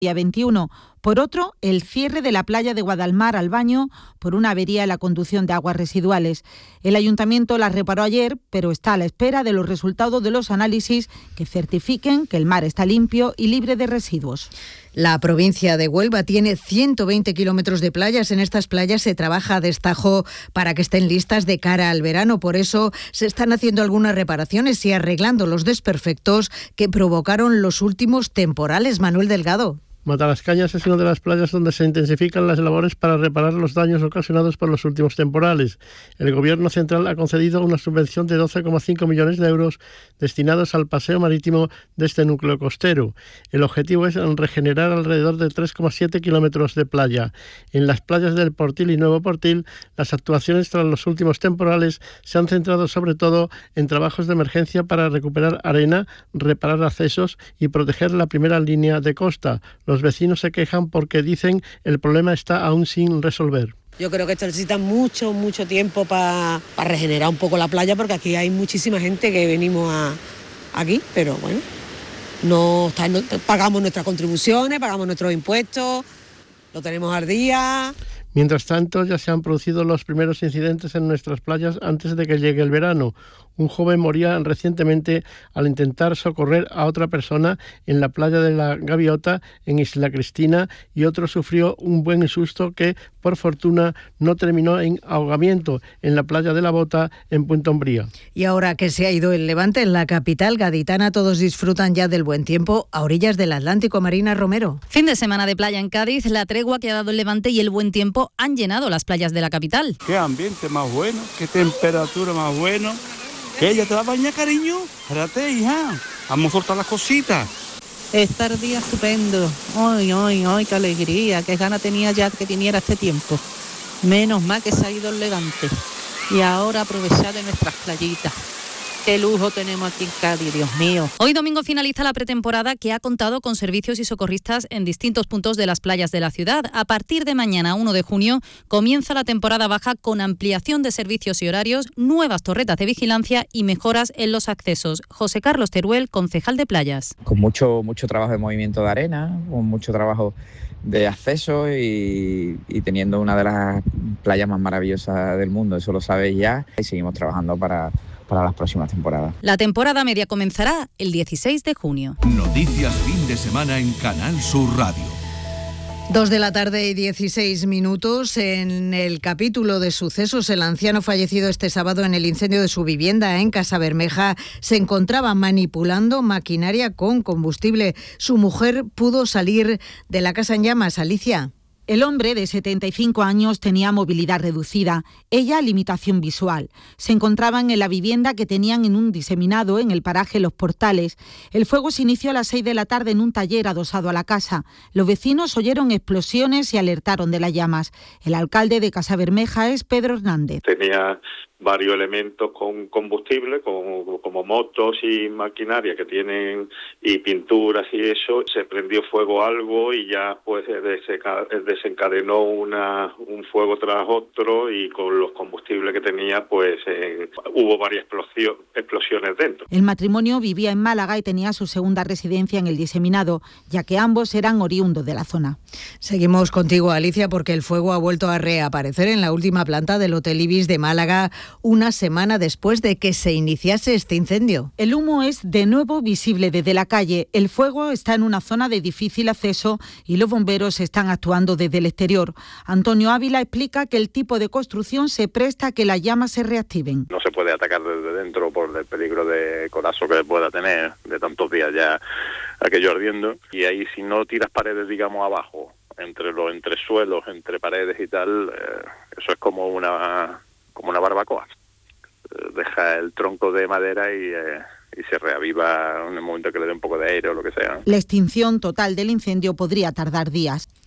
día 21. Por otro, el cierre de la playa de Guadalmar al Baño por una avería en la conducción de aguas residuales. El ayuntamiento la reparó ayer, pero está a la espera de los resultados de los análisis que certifiquen que el mar está limpio y libre de residuos. La provincia de Huelva tiene 120 kilómetros de playas. En estas playas se trabaja a destajo para que estén listas de cara al verano. Por eso se están haciendo algunas reparaciones y arreglando los desperfectos que provocaron los últimos temporales. Manuel Delgado. Matalascañas es una de las playas donde se intensifican las labores para reparar los daños ocasionados por los últimos temporales. El Gobierno central ha concedido una subvención de 12,5 millones de euros destinados al paseo marítimo de este núcleo costero. El objetivo es regenerar alrededor de 3,7 kilómetros de playa. En las playas del Portil y Nuevo Portil, las actuaciones tras los últimos temporales se han centrado sobre todo en trabajos de emergencia para recuperar arena, reparar accesos y proteger la primera línea de costa. Los vecinos se quejan porque dicen el problema está aún sin resolver. Yo creo que esto necesita mucho tiempo para regenerar un poco la playa, porque aquí hay muchísima gente que venimos aquí, pero bueno, no pagamos nuestras contribuciones, pagamos nuestros impuestos, lo tenemos al día. Mientras tanto, ya se han producido los primeros incidentes en nuestras playas antes de que llegue el verano. Un joven moría recientemente al intentar socorrer a otra persona en la playa de la Gaviota, en Isla Cristina, y otro sufrió un buen susto que, por fortuna, no terminó en ahogamiento en la playa de la Bota, en Punta Umbría. Y ahora que se ha ido el levante en la capital gaditana, todos disfrutan ya del buen tiempo a orillas del Atlántico. Marina Romero. Fin de semana de playa en Cádiz, la tregua que ha dado el levante y el buen tiempo han llenado las playas de la capital. Qué ambiente más bueno, qué temperatura más bueno. ¿Qué? ¿Ya te vas a bañar, cariño? Espérate, hija. Vamos a soltar las cositas. Está el día estupendo. Ay, qué alegría, qué gana tenía ya que viniera este tiempo. Menos mal que se ha ido el levante. Y ahora aprovechar de nuestras playitas. Qué lujo tenemos aquí en Cádiz, Dios mío. Hoy domingo finaliza la pretemporada, que ha contado con servicios y socorristas en distintos puntos de las playas de la ciudad. A partir de mañana, 1 de junio, comienza la temporada baja con ampliación de servicios y horarios, nuevas torretas de vigilancia y mejoras en los accesos. José Carlos Teruel, concejal de playas. Con mucho trabajo de movimiento de arena, con mucho trabajo de acceso y teniendo una de las playas más maravillosas del mundo, eso lo sabéis ya, y seguimos trabajando para las próximas temporadas. La temporada media comenzará el 16 de junio. Noticias fin de semana en Canal Sur Radio. 2 de la tarde y 16 minutos. En el capítulo de sucesos, el anciano fallecido este sábado en el incendio de su vivienda en Casabermeja se encontraba manipulando maquinaria con combustible. Su mujer pudo salir de la casa en llamas. Alicia. El hombre, de 75 años, tenía movilidad reducida, ella limitación visual. Se encontraban en la vivienda que tenían en un diseminado en el paraje Los Portales. El fuego se inició a las 6 de la tarde en un taller adosado a la casa. Los vecinos oyeron explosiones y alertaron de las llamas. El alcalde de Casabermeja es Pedro Hernández. Tenía varios elementos con combustible, como motos y maquinaria que tienen, y pinturas y eso. Se prendió fuego algo y ya pues desencadenó un fuego tras otro, y con los combustibles que tenía pues hubo varias explosiones dentro. El matrimonio vivía en Málaga y tenía su segunda residencia en el diseminado, ya que ambos eran oriundos de la zona. Seguimos contigo, Alicia, porque el fuego ha vuelto a reaparecer en la última planta del Hotel Ibis de Málaga, una semana después de que se iniciase este incendio. El humo es de nuevo visible desde la calle. El fuego está en una zona de difícil acceso y los bomberos están actuando desde el exterior. Antonio Ávila explica que el tipo de construcción se presta a que las llamas se reactiven. No se puede atacar desde dentro por el peligro de colapso que pueda tener de tantos días ya aquello ardiendo. Y ahí, si no tiras paredes, digamos, abajo, entre los entresuelos, entre paredes y tal, eso es como una barbacoa. Deja el tronco de madera y se reaviva en el momento que le dé un poco de aire o lo que sea. La extinción total del incendio podría tardar días.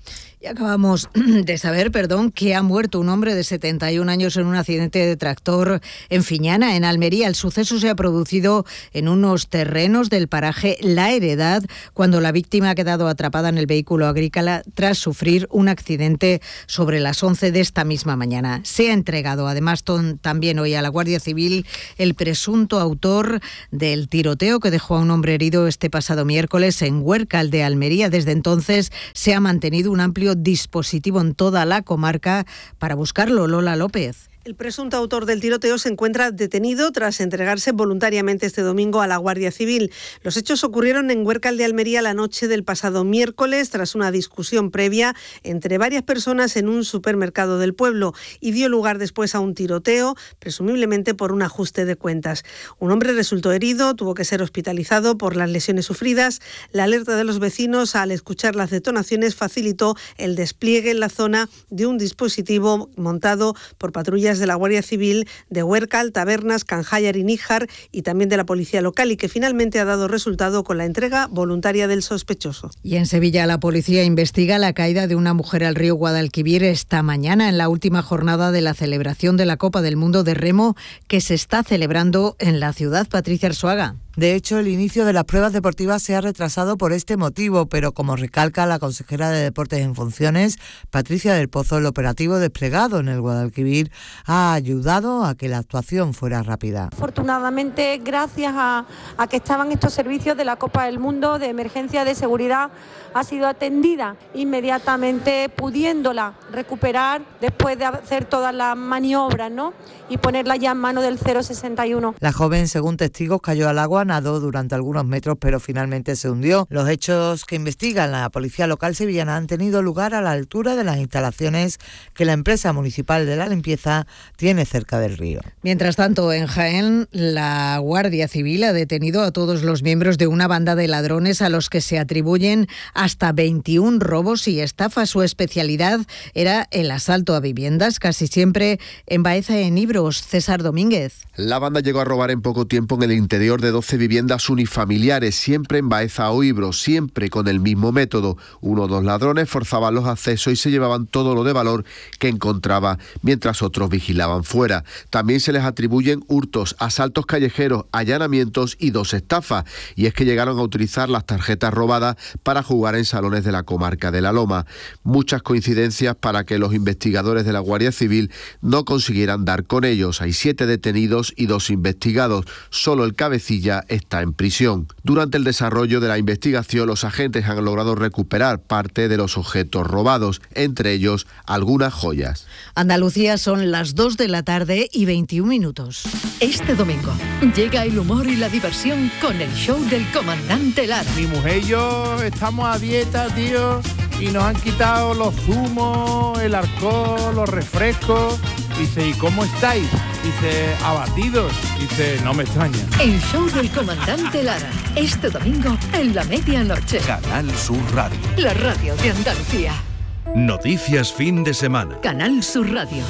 Y acabamos de saber, que ha muerto un hombre de 71 años en un accidente de tractor en Fiñana, en Almería. El suceso se ha producido en unos terrenos del paraje La Heredad, cuando la víctima ha quedado atrapada en el vehículo agrícola tras sufrir un accidente sobre las 11 de esta misma mañana. Se ha entregado, además, también hoy a la Guardia Civil el presunto autor del tiroteo que dejó a un hombre herido este pasado miércoles en Huércal de Almería. Desde entonces se ha mantenido un amplio dispositivo en toda la comarca para buscarlo. Lola López. El presunto autor del tiroteo se encuentra detenido tras entregarse voluntariamente este domingo a la Guardia Civil. Los hechos ocurrieron en Huércal de Almería la noche del pasado miércoles, tras una discusión previa entre varias personas en un supermercado del pueblo, y dio lugar después a un tiroteo, presumiblemente por un ajuste de cuentas. Un hombre resultó herido, tuvo que ser hospitalizado por las lesiones sufridas. La alerta de los vecinos al escuchar las detonaciones facilitó el despliegue en la zona de un dispositivo montado por patrullas de la Guardia Civil de Huércal, Tabernas, Canjayar y Níjar, y también de la policía local, y que finalmente ha dado resultado con la entrega voluntaria del sospechoso. Y en Sevilla la policía investiga la caída de una mujer al río Guadalquivir esta mañana, en la última jornada de la celebración de la Copa del Mundo de Remo, que se está celebrando en la ciudad. Patricia Arzuaga. De hecho, el inicio de las pruebas deportivas se ha retrasado por este motivo, pero como recalca la consejera de Deportes en funciones, Patricia del Pozo, el operativo desplegado en el Guadalquivir ha ayudado a que la actuación fuera rápida. Afortunadamente, gracias a que estaban estos servicios de la Copa del Mundo de emergencia de seguridad, ha sido atendida inmediatamente, pudiéndola recuperar después de hacer todas las maniobras, ¿no? Y ponerla ya en mano del 061. La joven, según testigos, cayó al agua, nadó durante algunos metros, pero finalmente se hundió. Los hechos que investigan la policía local sevillana han tenido lugar a la altura de las instalaciones que la empresa municipal de la limpieza tiene cerca del río. Mientras tanto, en Jaén, la Guardia Civil ha detenido a todos los miembros de una banda de ladrones a los que se atribuyen hasta 21 robos y estafas. Su especialidad era el asalto a viviendas, casi siempre en Baeza, en Ibros. César Domínguez. La banda llegó a robar en poco tiempo en el interior de 12 viviendas unifamiliares, siempre en Baeza o Ibros, siempre con el mismo método. Uno o dos ladrones forzaban los accesos y se llevaban todo lo de valor que encontraba, mientras otros vigilaban fuera. También se les atribuyen hurtos, asaltos callejeros, allanamientos y 2 estafas. Y es que llegaron a utilizar las tarjetas robadas para jugar en salones de la comarca de La Loma. Muchas coincidencias para que los investigadores de la Guardia Civil no consiguieran dar con ellos. Hay 7 detenidos y 2 investigados. Solo el cabecilla está en prisión. Durante el desarrollo de la investigación, los agentes han logrado recuperar parte de los objetos robados, entre ellos algunas joyas. Andalucía, son las 2 de la tarde y 21 minutos. Este domingo llega el humor y la diversión con el show del comandante Lara. Mi mujer y yo estamos a dieta, tío, y nos han quitado los zumos, el alcohol, los refrescos. Dice, ¿y cómo estáis? Dice, abatidos. Dice, no me extraña. El show del comandante Lara, este domingo en la medianoche. Canal Sur Radio. La radio de Andalucía. Noticias fin de semana. Canal Sur Radio.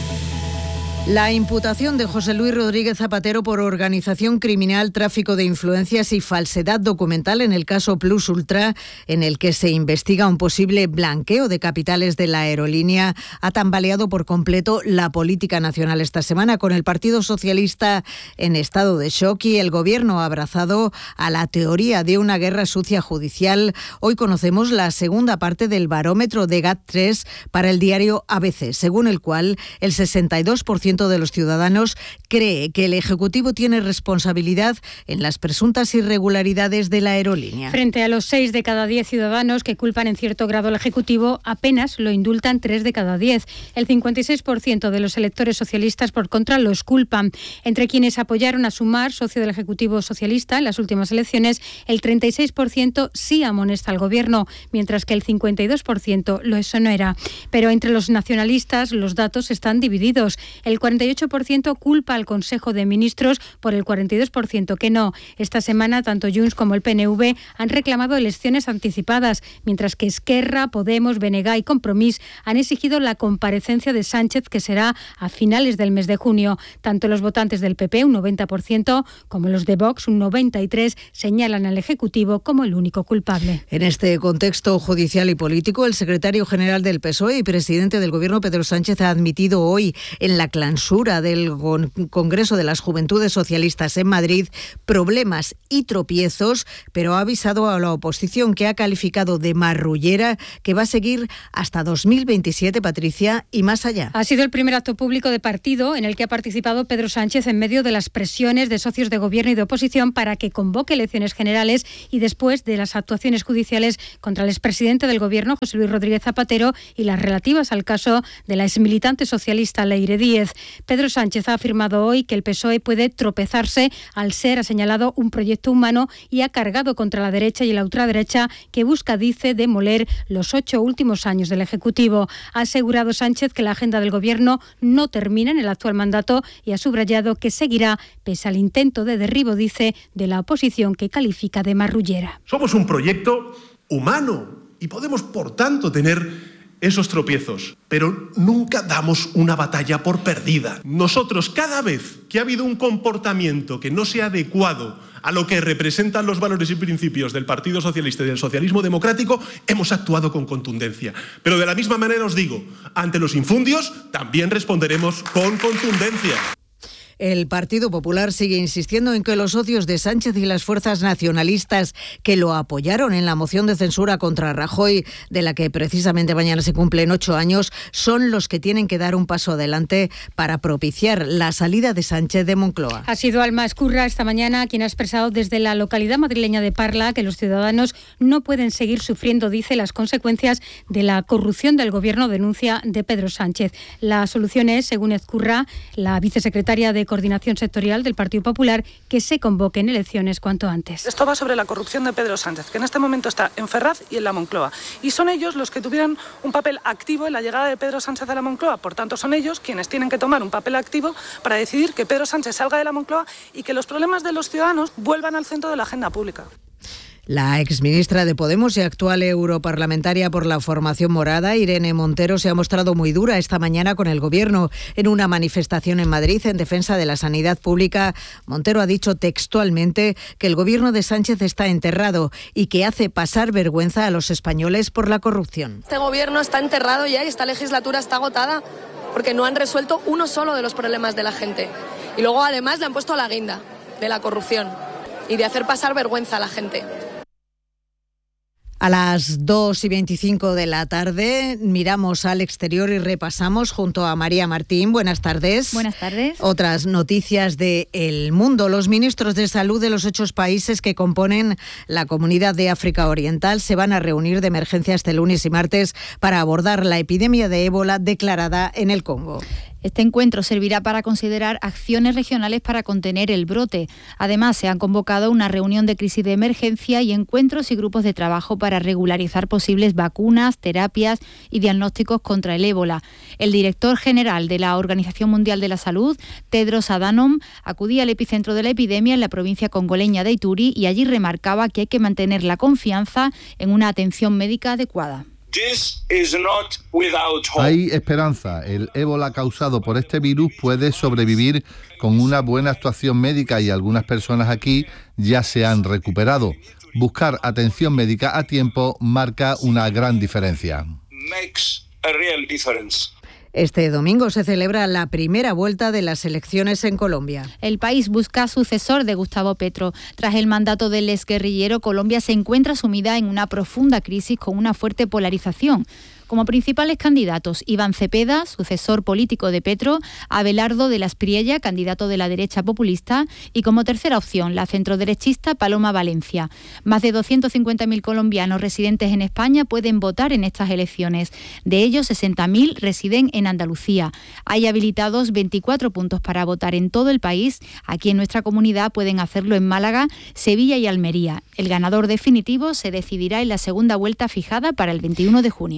La imputación de José Luis Rodríguez Zapatero por organización criminal, tráfico de influencias y falsedad documental en el caso Plus Ultra, en el que se investiga un posible blanqueo de capitales de la aerolínea, ha tambaleado por completo la política nacional esta semana, con el Partido Socialista en estado de shock y el Gobierno abrazado a la teoría de una guerra sucia judicial. Hoy conocemos la segunda parte del barómetro de GAT3 para el diario ABC, según el cual el 62% de los ciudadanos cree que el Ejecutivo tiene responsabilidad en las presuntas irregularidades de la aerolínea. Frente a los 6 de cada 10 ciudadanos que culpan en cierto grado al Ejecutivo, apenas lo indultan 3 de cada 10. El 56% de los electores socialistas, por contra, los culpan. Entre quienes apoyaron a Sumar, socio del Ejecutivo socialista, en las últimas elecciones, el 36% sí amonesta al Gobierno, mientras que el 52% lo exonera. Pero entre los nacionalistas los datos están divididos. El El 48% culpa al Consejo de Ministros, por el 42% que no. Esta semana tanto Junts como el PNV han reclamado elecciones anticipadas, mientras que Esquerra, Podemos, BNG y Compromís han exigido la comparecencia de Sánchez, que será a finales del mes de junio. Tanto los votantes del PP, un 90%, como los de Vox, un 93%, señalan al Ejecutivo como el único culpable. En este contexto judicial y político, el secretario general del PSOE y presidente del Gobierno, Pedro Sánchez, ha admitido hoy en la clausura del Congreso de las Juventudes Socialistas en Madrid problemas y tropiezos, pero ha avisado a la oposición, que ha calificado de marrullera, que va a seguir hasta 2027, Patricia, y más allá. Ha sido el primer acto público de partido en el que ha participado Pedro Sánchez en medio de las presiones de socios de gobierno y de oposición para que convoque elecciones generales y después de las actuaciones judiciales contra el expresidente del gobierno, José Luis Rodríguez Zapatero, y las relativas al caso de la exmilitante socialista Leire Díez. Pedro Sánchez ha afirmado hoy que el PSOE puede tropezarse al ser, ha señalado, un proyecto humano, y ha cargado contra la derecha y la ultraderecha que busca, dice, demoler los 8 últimos años del Ejecutivo. Ha asegurado Sánchez que la agenda del gobierno no termina en el actual mandato y ha subrayado que seguirá pese al intento de derribo, dice, de la oposición, que califica de marrullera. Somos un proyecto humano y podemos, por tanto, tener esos tropiezos, pero nunca damos una batalla por perdida. Nosotros, cada vez que ha habido un comportamiento que no sea adecuado a lo que representan los valores y principios del Partido Socialista y del socialismo democrático, hemos actuado con contundencia. Pero de la misma manera os digo, ante los infundios también responderemos con contundencia. El Partido Popular sigue insistiendo en que los socios de Sánchez y las fuerzas nacionalistas que lo apoyaron en la moción de censura contra Rajoy, de la que precisamente mañana se cumplen 8 años, son los que tienen que dar un paso adelante para propiciar la salida de Sánchez de Moncloa. Ha sido Alma Escurra esta mañana quien ha expresado desde la localidad madrileña de Parla que los ciudadanos no pueden seguir sufriendo, dice, las consecuencias de la corrupción del gobierno, denuncia, de Pedro Sánchez. La solución es, según Ezcurra, la vicesecretaria de Coordinación Sectorial del Partido Popular, que se convoquen elecciones cuanto antes. Esto va sobre la corrupción de Pedro Sánchez, que en este momento está en Ferraz y en la Moncloa. Y son ellos los que tuvieran un papel activo en la llegada de Pedro Sánchez a la Moncloa. Por tanto, son ellos quienes tienen que tomar un papel activo para decidir que Pedro Sánchez salga de la Moncloa y que los problemas de los ciudadanos vuelvan al centro de la agenda pública. La exministra de Podemos y actual europarlamentaria por la formación morada, Irene Montero, se ha mostrado muy dura esta mañana con el Gobierno. En una manifestación en Madrid en defensa de la sanidad pública, Montero ha dicho textualmente que el Gobierno de Sánchez está enterrado y que hace pasar vergüenza a los españoles por la corrupción. Este Gobierno está enterrado ya y esta legislatura está agotada porque no han resuelto uno solo de los problemas de la gente. Y luego además le han puesto la guinda de la corrupción y de hacer pasar vergüenza a la gente. A las 2:25 de la tarde miramos al exterior y repasamos junto a María Martín. Buenas tardes. Buenas tardes. Otras noticias del mundo. Los ministros de salud de los 8 países que componen la Comunidad de África Oriental se van a reunir de emergencia este lunes y martes para abordar la epidemia de ébola declarada en el Congo. Este encuentro servirá para considerar acciones regionales para contener el brote. Además, se han convocado una reunión de crisis de emergencia y encuentros y grupos de trabajo para regularizar posibles vacunas, terapias y diagnósticos contra el ébola. El director general de la Organización Mundial de la Salud, Tedros Adhanom, acudía al epicentro de la epidemia en la provincia congoleña de Ituri y allí remarcaba que hay que mantener la confianza en una atención médica adecuada. Hay esperanza. El ébola causado por este virus puede sobrevivir con una buena actuación médica y algunas personas aquí ya se han recuperado. Buscar atención médica a tiempo marca una gran diferencia. Este domingo se celebra la primera vuelta de las elecciones en Colombia. El país busca sucesor de Gustavo Petro. Tras el mandato del exguerrillero, Colombia se encuentra sumida en una profunda crisis con una fuerte polarización. Como principales candidatos, Iván Cepeda, sucesor político de Petro, Abelardo de la Espriella, candidato de la derecha populista, y como tercera opción, la centroderechista Paloma Valencia. Más de 250.000 colombianos residentes en España pueden votar en estas elecciones. De ellos, 60.000 residen en Andalucía. Hay habilitados 24 puntos para votar en todo el país. Aquí en nuestra comunidad pueden hacerlo en Málaga, Sevilla y Almería. El ganador definitivo se decidirá en la segunda vuelta fijada para el 21 de junio. Y seguimos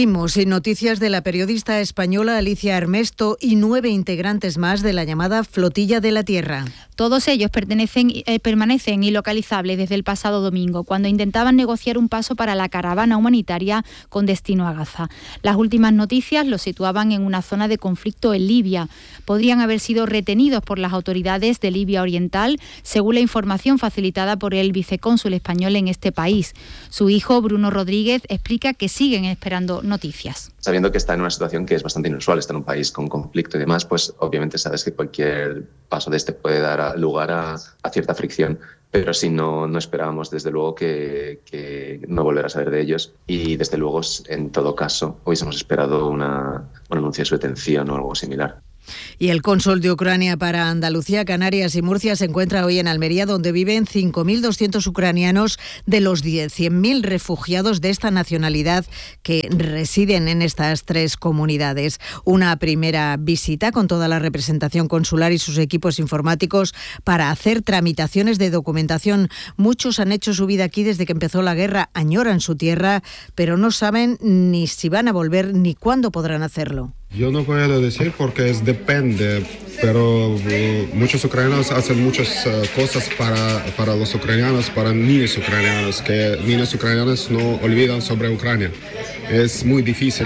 Seguimos en noticias de la periodista española Alicia Armesto y 9 integrantes más de la llamada Flotilla de la Tierra. Todos ellos permanecen ilocalizables desde el pasado domingo, cuando intentaban negociar un paso para la caravana humanitaria con destino a Gaza. Las últimas noticias los situaban en una zona de conflicto en Libia. Podrían haber sido retenidos por las autoridades de Libia Oriental, según la información facilitada por el vicecónsul español en este país. Su hijo, Bruno Rodríguez, explica que siguen esperando noticias. Sabiendo que está en una situación que es bastante inusual, está en un país con conflicto y demás, pues obviamente sabes que cualquier paso de este puede dar lugar a cierta fricción. Pero sí, no esperábamos desde luego que no volver a saber de ellos, y desde luego en todo caso hubiésemos esperado un anuncio de su detención o algo similar. Y el cónsul de Ucrania para Andalucía, Canarias y Murcia se encuentra hoy en Almería, donde viven 5.200 ucranianos de los 100.000 refugiados de esta nacionalidad que residen en estas 3 comunidades. Una primera visita con toda la representación consular y sus equipos informáticos para hacer tramitaciones de documentación. Muchos han hecho su vida aquí desde que empezó la guerra, añoran su tierra, pero no saben ni si van a volver ni cuándo podrán hacerlo. Yo no puedo decir porque depende, pero muchos ucranianos hacen muchas cosas para los ucranianos, para niños ucranianos, que niños ucranianos no olvidan sobre Ucrania. Es muy difícil.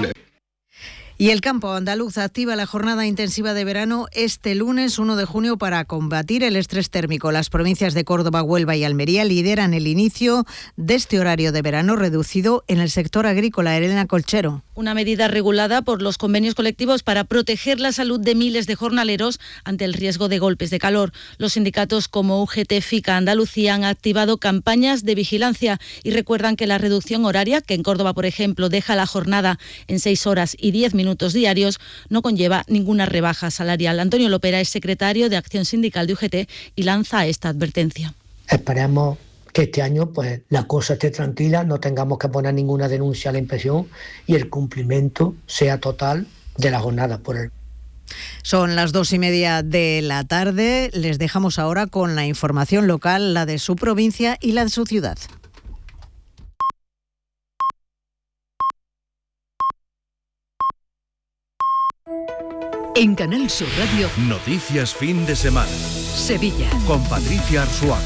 Y el campo andaluz activa la jornada intensiva de verano este lunes 1 de junio para combatir el estrés térmico. Las provincias de Córdoba, Huelva y Almería lideran el inicio de este horario de verano reducido en el sector agrícola. Elena Colchero. Una medida regulada por los convenios colectivos para proteger la salud de miles de jornaleros ante el riesgo de golpes de calor. Los sindicatos como UGT, FICA, Andalucía han activado campañas de vigilancia y recuerdan que la reducción horaria, que en Córdoba, por ejemplo, deja la jornada en 6 horas y 10 minutos diarios, no conlleva ninguna rebaja salarial. Antonio Lopera es secretario de Acción Sindical de UGT y lanza esta advertencia. Esperemos que este año pues la cosa esté tranquila, no tengamos que poner ninguna denuncia a la inspección y el cumplimiento sea total de la jornada por el. Son las 2:30 de la tarde. Les dejamos ahora con la información local, la de su provincia y la de su ciudad. En Canal Sur Radio, Noticias Fin de Semana. Sevilla. Con Patricia Arzuaga.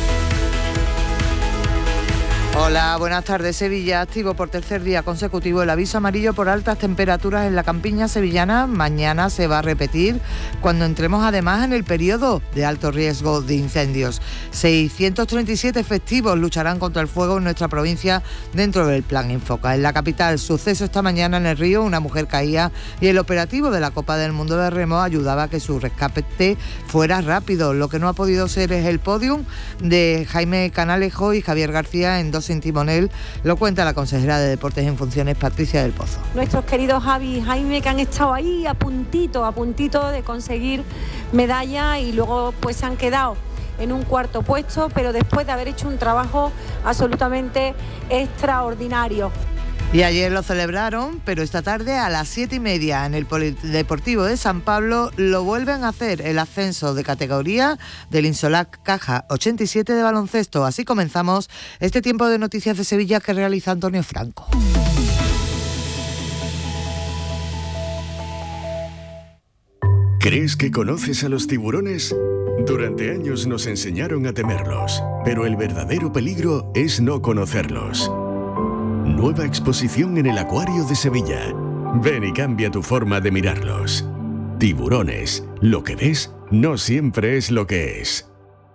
Hola, buenas tardes. Sevilla activo por tercer día consecutivo el aviso amarillo por altas temperaturas en la campiña sevillana. Mañana se va a repetir cuando entremos además en el periodo de alto riesgo de incendios. 637 efectivos lucharán contra el fuego en nuestra provincia dentro del Plan Infoca. En la capital, suceso esta mañana en el río, una mujer caía y el operativo de la Copa del Mundo de Remo ayudaba a que su rescate fuera rápido. Lo que no ha podido ser es el podium de Jaime Canalejo y Javier García en 2 sin timonel, lo cuenta la consejera de Deportes en funciones, Patricia del Pozo. Nuestros queridos Javi y Jaime, que han estado ahí a puntito de conseguir medalla y luego pues se han quedado en un 4.º puesto, pero después de haber hecho un trabajo absolutamente extraordinario. Y ayer lo celebraron, pero esta tarde a las 7:30 en el Polideportivo de San Pablo lo vuelven a hacer, el ascenso de categoría del Insolac Caja 87 de baloncesto. Así comenzamos este tiempo de noticias de Sevilla que realiza Antonio Franco. ¿Crees que conoces a los tiburones? Durante años nos enseñaron a temerlos, pero el verdadero peligro es no conocerlos. Nueva exposición en el Acuario de Sevilla. Ven y cambia tu forma de mirarlos. Tiburones. Lo que ves no siempre es lo que es.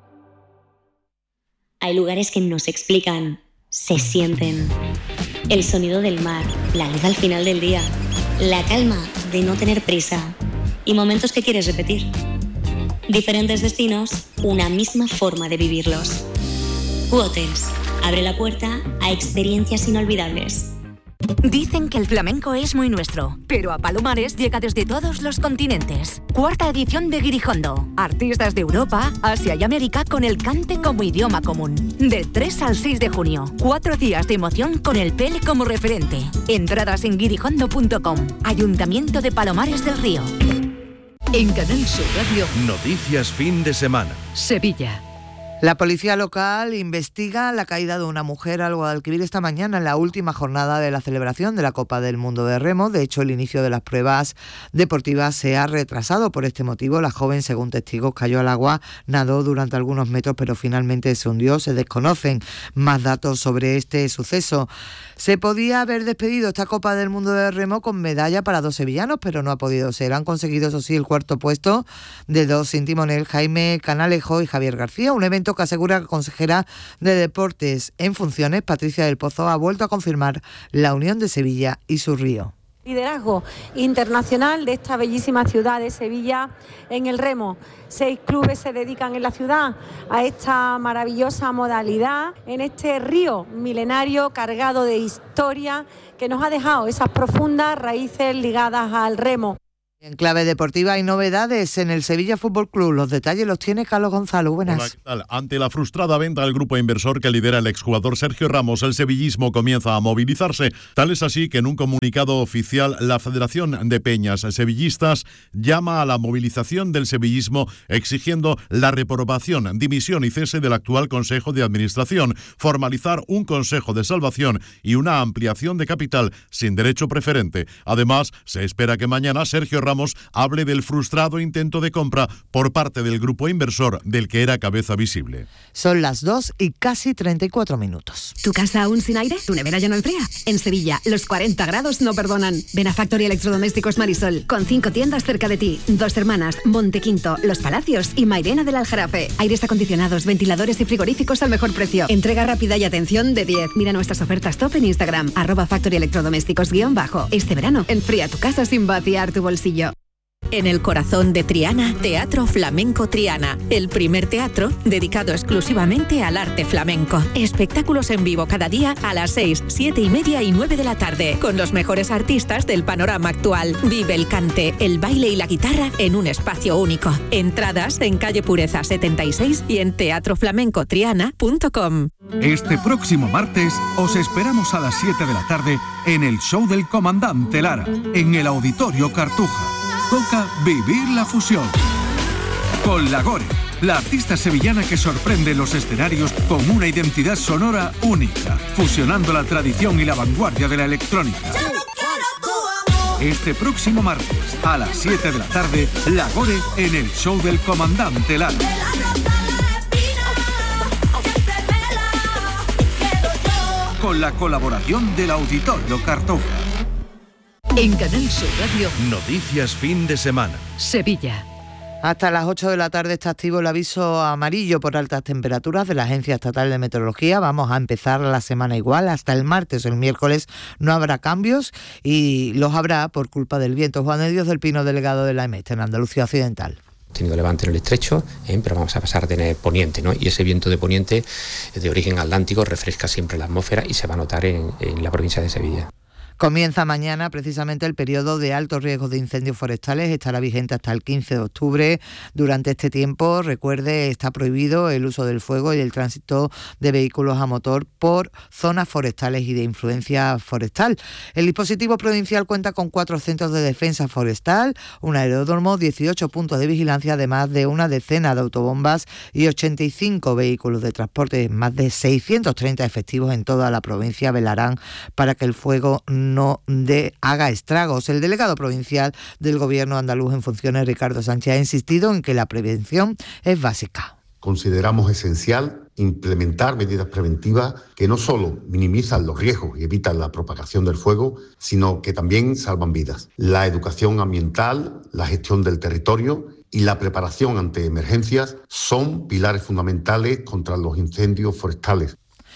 Hay lugares que no se explican, se sienten. El sonido del mar, la luz al final del día, la calma de no tener prisa y momentos que quieres repetir. Diferentes destinos, una misma forma de vivirlos. U-Hotels. Abre la puerta a experiencias inolvidables. Dicen que el flamenco es muy nuestro, pero a Palomares llega desde todos los continentes. 4ª edición de Guirijondo. Artistas de Europa, Asia y América con el cante como idioma común. Del 3 al 6 de junio. 4 días de emoción con el Pele como referente. Entradas en guirijondo.com. Ayuntamiento de Palomares del Río. En Canal Sur Radio, Noticias Fin de Semana. Sevilla. La policía local investiga la caída de una mujer al Guadalquivir esta mañana en la última jornada de la celebración de la Copa del Mundo de Remo. De hecho, el inicio de las pruebas deportivas se ha retrasado. Por este motivo, la joven, según testigos, cayó al agua, nadó durante algunos metros, pero finalmente se hundió. Se desconocen más datos sobre este suceso. Se podía haber despedido esta Copa del Mundo de Remo con medalla para 2 sevillanos, pero no ha podido ser. Han conseguido, eso sí, el cuarto puesto de 2 sin timonel, Jaime Canalejo y Javier García. Un evento que asegura la consejera de Deportes en funciones, Patricia del Pozo, ha vuelto a confirmar la unión de Sevilla y su río. Liderazgo internacional de esta bellísima ciudad de Sevilla en el remo. 6 clubes se dedican en la ciudad a esta maravillosa modalidad, en este río milenario cargado de historia que nos ha dejado esas profundas raíces ligadas al remo. En clave deportiva hay novedades en el Sevilla Fútbol Club. Los detalles los tiene Carlos Gonzalo. Buenas. Hola, ¿qué tal? Ante la frustrada venta del grupo inversor que lidera el exjugador Sergio Ramos, el sevillismo comienza a movilizarse. Tal es así que en un comunicado oficial, la Federación de Peñas Sevillistas llama a la movilización del sevillismo exigiendo la reprobación, dimisión y cese del actual Consejo de Administración, formalizar un Consejo de Salvación y una ampliación de capital sin derecho preferente. Además, se espera que mañana Sergio Ramos hable del frustrado intento de compra por parte del grupo inversor del que era cabeza visible. Son las 2 y casi 34 minutos. ¿Tu casa aún sin aire? ¿Tu nevera ya no enfría? En Sevilla, los 40 grados no perdonan. Ven a Factory Electrodomésticos Marisol, con 5 tiendas cerca de ti. 2 Hermanas, Montequinto, Los Palacios y Mairena del Aljarafe. Aires acondicionados, ventiladores y frigoríficos al mejor precio. Entrega rápida y atención de 10. Mira nuestras ofertas top en Instagram, @factoryelectrodomésticos_. Este verano, enfría tu casa sin vaciar tu bolsillo. En el corazón de Triana, Teatro Flamenco Triana, el primer teatro dedicado exclusivamente al arte flamenco. Espectáculos en vivo cada día a las 6, 7 y media y 9 de la tarde, con los mejores artistas del panorama actual. Vive el cante, el baile y la guitarra en un espacio único. Entradas en calle Pureza 76 y en teatroflamencotriana.com. Este próximo martes os esperamos a las 7 de la tarde en el show del Comandante Lara, en el Auditorio Cartuja. Toca vivir la fusión. Con La Gore, la artista sevillana que sorprende los escenarios con una identidad sonora única, fusionando la tradición y la vanguardia de la electrónica. Este próximo martes, a las 7 de la tarde, La Gore en el show del Comandante Lara. Con la colaboración del Auditorio Cartuja. En Canal Sur Radio, Noticias fin de semana. Sevilla. Hasta las 8 de la tarde está activo el aviso amarillo por altas temperaturas de la Agencia Estatal de Meteorología. Vamos a empezar la semana igual. Hasta el martes o el miércoles no habrá cambios y los habrá por culpa del viento. Juan de Dios del Pino, delegado de la EMET en Andalucía Occidental. Tenido levante en el estrecho, pero vamos a pasar a tener poniente, ¿no? Y ese viento de poniente de origen atlántico refresca siempre la atmósfera y se va a notar en la provincia de Sevilla. Comienza mañana precisamente el periodo de alto riesgo de incendios forestales. Estará vigente hasta el 15 de octubre. Durante este tiempo, recuerde, está prohibido el uso del fuego y el tránsito de vehículos a motor por zonas forestales y de influencia forestal. El dispositivo provincial cuenta con 4 centros de defensa forestal, un aeródromo, 18 puntos de vigilancia, además de una decena de autobombas y 85 vehículos de transporte. Más de 630 efectivos en toda la provincia velarán para que el fuego no haga estragos. El delegado provincial del Gobierno andaluz en funciones, Ricardo Sánchez, ha insistido en que la prevención es básica. Consideramos esencial implementar medidas preventivas que no solo minimizan los riesgos y evitan la propagación del fuego, sino que también salvan vidas. La educación ambiental, la gestión del territorio y la preparación ante emergencias son pilares fundamentales contra los incendios forestales.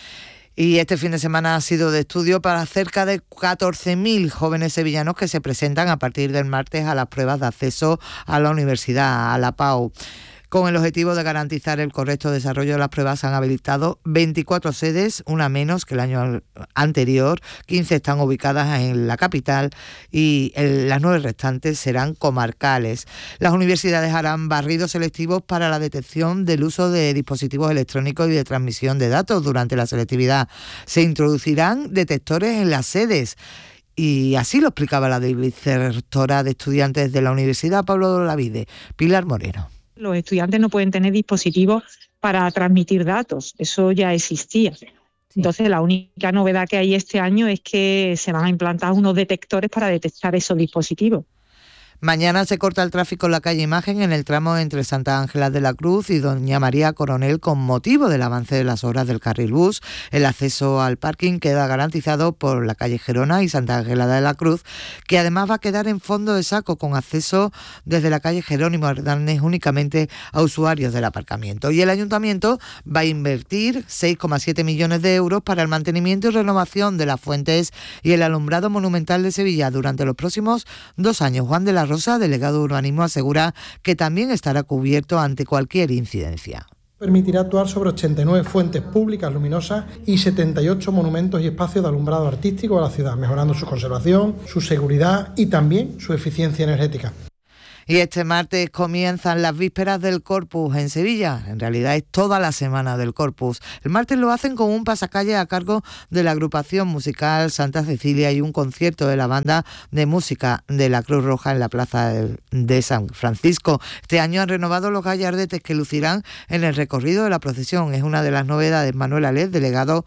Y este fin de semana ha sido de estudio para cerca de 14.000 jóvenes sevillanos que se presentan a partir del martes a las pruebas de acceso a la universidad, a la PAU. Con el objetivo de garantizar el correcto desarrollo de las pruebas, se han habilitado 24 sedes, una menos que el año anterior. 15 están ubicadas en la capital y las 9 restantes serán comarcales. Las universidades harán barridos selectivos para la detección del uso de dispositivos electrónicos y de transmisión de datos. Durante la selectividad se introducirán detectores en las sedes. Y así lo explicaba la vicerrectora de estudiantes de la Universidad, Pablo Olavide, Pilar Moreno. Los estudiantes no pueden tener dispositivos para transmitir datos. Eso ya existía. Entonces, la única novedad que hay este año es que se van a implantar unos detectores para detectar esos dispositivos. Mañana se corta el tráfico en la calle Imagen en el tramo entre Santa Ángela de la Cruz y Doña María Coronel con motivo del avance de las obras del carril bus. El acceso al parking queda garantizado por la calle Gerona y Santa Ángela de la Cruz, que además va a quedar en fondo de saco con acceso desde la calle Jerónimo Hernández únicamente a usuarios del aparcamiento. Y el ayuntamiento va a invertir 6,7 millones de euros para el mantenimiento y renovación de las fuentes y el alumbrado monumental de Sevilla durante los próximos 2 años. Juan de la Rosa, delegado de Urbanismo, asegura que también estará cubierto ante cualquier incidencia. Permitirá actuar sobre 89 fuentes públicas luminosas y 78 monumentos y espacios de alumbrado artístico de la ciudad, mejorando su conservación, su seguridad y también su eficiencia energética. Y este martes comienzan las vísperas del Corpus en Sevilla. En realidad es toda la semana del Corpus. El martes lo hacen con un pasacalle a cargo de la agrupación musical Santa Cecilia y un concierto de la banda de música de la Cruz Roja en la plaza de San Francisco. Este año han renovado los gallardetes que lucirán en el recorrido de la procesión. Es una de las novedades. Manuel Alés, delegado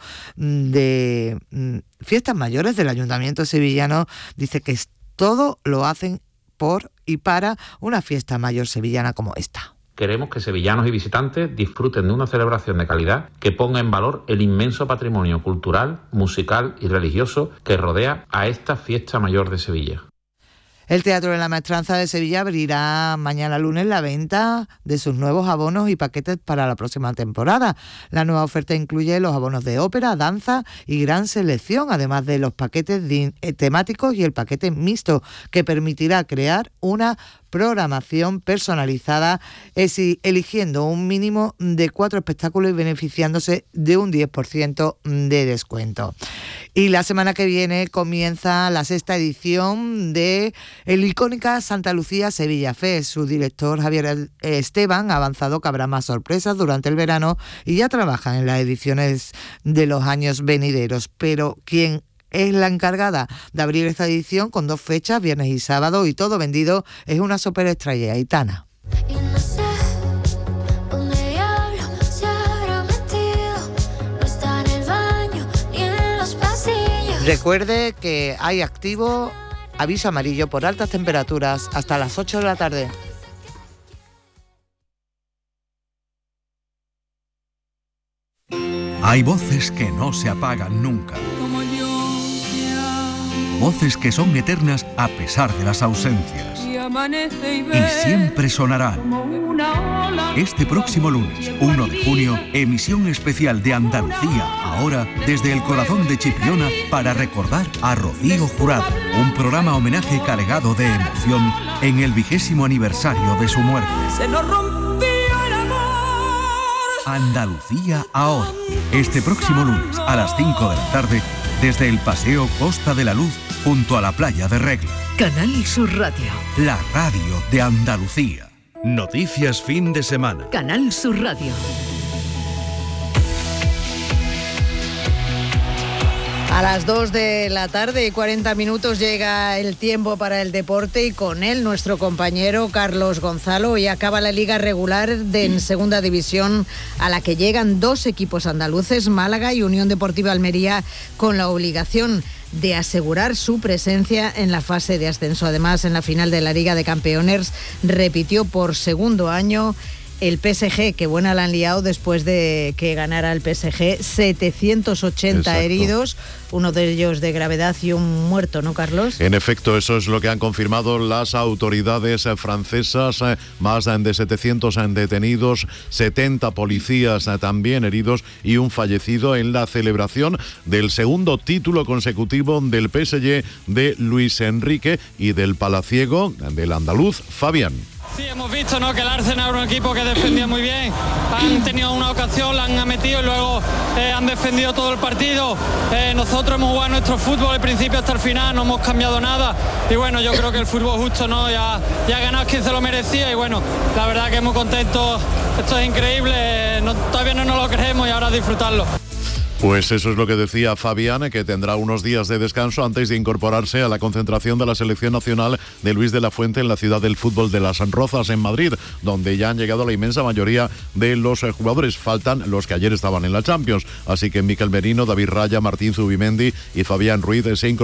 de Fiestas Mayores del Ayuntamiento sevillano, dice que todo lo hacen por y para una fiesta mayor sevillana como esta. Queremos que sevillanos y visitantes disfruten de una celebración de calidad que ponga en valor el inmenso patrimonio cultural, musical y religioso que rodea a esta fiesta mayor de Sevilla. El Teatro de la Maestranza de Sevilla abrirá mañana lunes la venta de sus nuevos abonos y paquetes para la próxima temporada. La nueva oferta incluye los abonos de ópera, danza y gran selección, además de los paquetes temáticos y el paquete mixto, que permitirá crear una programación personalizada, eligiendo un mínimo de 4 espectáculos y beneficiándose de un 10% de descuento. Y la semana que viene comienza la 6ª edición de el icónica Santa Lucía Sevilla Fest. Su director Javier Esteban ha avanzado que habrá más sorpresas durante el verano y ya trabajan en las ediciones de los años venideros, pero quien es la encargada de abrir esta edición con 2 fechas, viernes y sábado, y todo vendido, es una superestrella, Aitana. Recuerde que hay activo aviso amarillo por altas temperaturas hasta las 8 de la tarde. Hay voces que no se apagan nunca. Voces que son eternas a pesar de las ausencias. Y siempre sonarán. Este próximo lunes, 1 de junio, emisión especial de Andalucía, ahora desde el corazón de Chipiona, para recordar a Rocío Jurado. Un programa homenaje cargado de emoción en el 20º aniversario de su muerte. Se nos rompió el amor. Andalucía ahora. Este próximo lunes a las 5 de la tarde, desde el Paseo Costa de la Luz, junto a la playa de Regla. Canal Sur Radio. La radio de Andalucía. Noticias fin de semana. Canal Sur Radio. A las 2 de la tarde y 40 minutos llega el tiempo para el deporte y con él nuestro compañero Carlos Gonzalo. Hoy acaba la liga regular en segunda división, a la que llegan 2 equipos andaluces, Málaga y Unión Deportiva Almería, con la obligación de asegurar su presencia en la fase de ascenso. Además, en la final de la Liga de Campeones repitió por segundo año el PSG, que buena la han liado después de que ganara el PSG, 780 Exacto. heridos, uno de ellos de gravedad y un muerto, ¿no, Carlos? En efecto, eso es lo que han confirmado las autoridades francesas, más de 700 detenidos, 70 policías también heridos y un fallecido en la celebración del segundo título consecutivo del PSG de Luis Enrique y del palaciego del andaluz Fabián. Sí, hemos visto, ¿no?, que el Arsenal era un equipo que defendía muy bien. Han tenido una ocasión, la han metido y luego han defendido todo el partido. Nosotros hemos jugado nuestro fútbol del principio hasta el final, no hemos cambiado nada. Y bueno, yo creo que el fútbol justo, ¿no?, ya ganado quien se lo merecía. Y bueno, la verdad que muy contentos. Esto es increíble, todavía no nos lo creemos y ahora disfrutarlo. Pues eso es lo que decía Fabián, que tendrá unos días de descanso antes de incorporarse a la concentración de la selección nacional de Luis de la Fuente en la ciudad del fútbol de Las Rozas, en Madrid, donde ya han llegado la inmensa mayoría de los jugadores. Faltan los que ayer estaban en la Champions, así que Mikel Merino, David Raya, Martín Zubimendi y Fabián Ruiz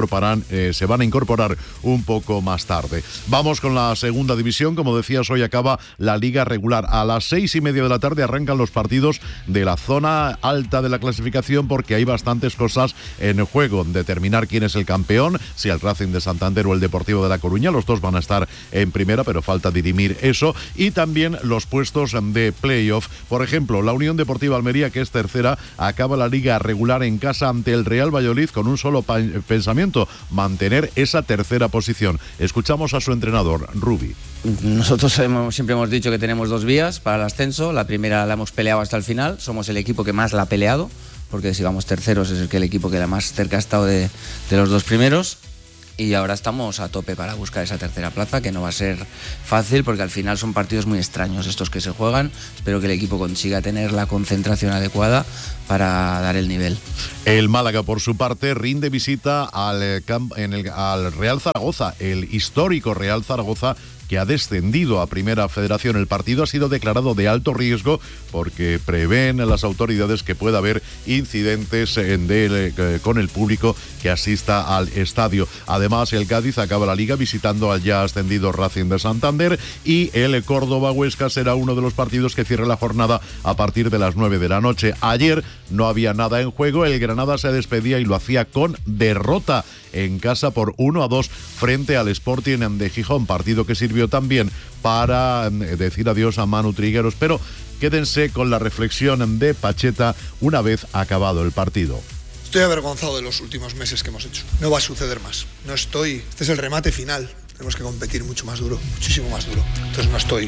se van a incorporar un poco más tarde. Vamos con la segunda división. Como decías, hoy acaba la liga regular. A las 6:30 de la tarde arrancan los partidos de la zona alta de la clasificación, porque hay bastantes cosas en juego. Determinar quién es el campeón, si el Racing de Santander o el Deportivo de La Coruña. Los dos van a estar en primera, pero falta dirimir eso. Y también los puestos de playoff. Por ejemplo, la Unión Deportiva Almería, que es tercera, acaba la liga regular en casa ante el Real Valladolid con un solo pensamiento: mantener esa tercera posición. Escuchamos a su entrenador, Rubi. Nosotros siempre hemos dicho que tenemos dos vías para el ascenso. La primera la hemos peleado hasta el final. Somos el equipo que más la ha peleado, porque si vamos terceros es el equipo que más cerca ha estado de los dos primeros, y ahora estamos a tope para buscar esa tercera plaza, que no va a ser fácil porque al final son partidos muy extraños estos que se juegan. Espero que el equipo consiga tener la concentración adecuada para dar el nivel. El Málaga, por su parte, rinde visita al Real Zaragoza, el histórico Real Zaragoza, que ha descendido a Primera Federación. El partido ha sido declarado de alto riesgo porque prevén las autoridades que pueda haber incidentes con el público que asista al estadio. Además, el Cádiz acaba la liga visitando al ya ascendido Racing de Santander, y el Córdoba-Huesca será uno de los partidos que cierre la jornada a partir de las 9 de la noche. Ayer no había nada en juego. El Granada se despedía y lo hacía con derrota en casa por 1-2 frente al Sporting de Gijón, partido que sirvió también para decir adiós a Manu Trigueros. Pero quédense con la reflexión de Pacheta una vez acabado el partido. Estoy avergonzado de los últimos meses que hemos hecho. No va a suceder más. Este es el remate final. Tenemos que competir mucho más duro, muchísimo más duro. Entonces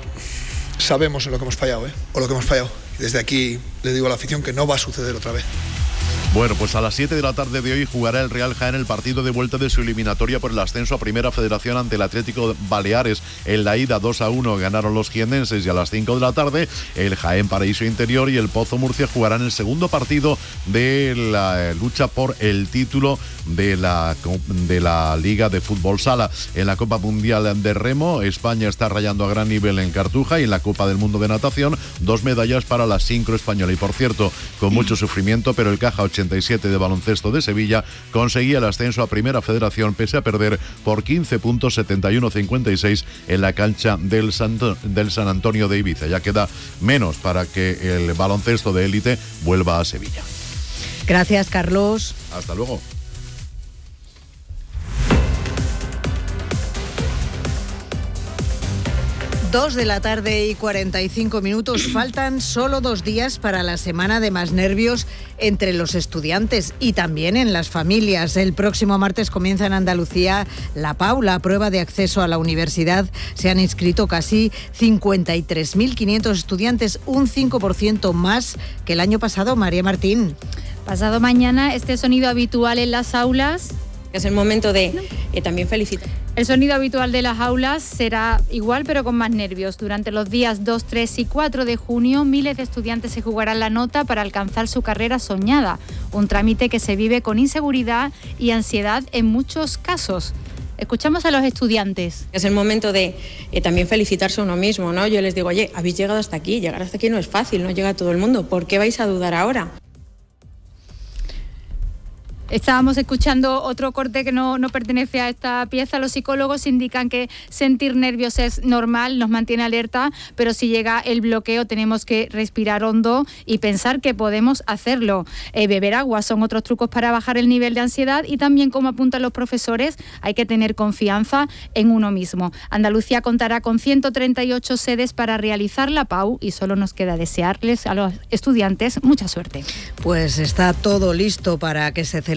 sabemos en lo que hemos fallado, o lo que hemos fallado. Y desde aquí le digo a la afición que no va a suceder otra vez. Bueno, pues a las 7 de la tarde de hoy jugará el Real Jaén el partido de vuelta de su eliminatoria por el ascenso a Primera Federación ante el Atlético Baleares. En la ida 2-1 ganaron los jiennenses, y a las 5 de la tarde el Jaén Paraíso Interior y el Pozo Murcia jugarán el segundo partido de la lucha por el título de la Liga de Fútbol Sala. En la Copa Mundial de Remo, España está rayando a gran nivel en Cartuja, y en la Copa del Mundo de Natación, 2 medallas para la sincro española. Y por cierto, con mucho sufrimiento, pero el Caja 87 de baloncesto de Sevilla conseguía el ascenso a Primera Federación pese a perder por 15 puntos 71-56 en la cancha del San Antonio de Ibiza. Ya queda menos para que el baloncesto de élite vuelva a Sevilla. Gracias, Carlos. Hasta luego. Dos de la tarde y 45 minutos. Faltan solo 2 días para la semana de más nervios entre los estudiantes y también en las familias. El próximo martes comienza en Andalucía la PAU, la prueba de acceso a la universidad. Se han inscrito casi 53.500 estudiantes, un 5% más que el año pasado. María Martín. Pasado mañana, este sonido habitual en las aulas. Es el momento de también felicitar. El sonido habitual de las aulas será igual, pero con más nervios. Durante los días 2, 3 y 4 de junio, miles de estudiantes se jugarán la nota para alcanzar su carrera soñada. Un trámite que se vive con inseguridad y ansiedad en muchos casos. Escuchamos a los estudiantes. Es el momento de también felicitarse a uno mismo, ¿no? Yo les digo, oye, habéis llegado hasta aquí. Llegar hasta aquí no es fácil, no llega todo el mundo. ¿Por qué vais a dudar ahora? Estábamos escuchando otro corte que no pertenece a esta pieza. Los psicólogos indican que sentir nervios es normal, nos mantiene alerta, pero si llega el bloqueo tenemos que respirar hondo y pensar que podemos hacerlo. Beber agua son otros trucos para bajar el nivel de ansiedad, y también, como apuntan los profesores, hay que tener confianza en uno mismo. Andalucía contará con 138 sedes para realizar la PAU y solo nos queda desearles a los estudiantes mucha suerte. Pues está todo listo para que se celebre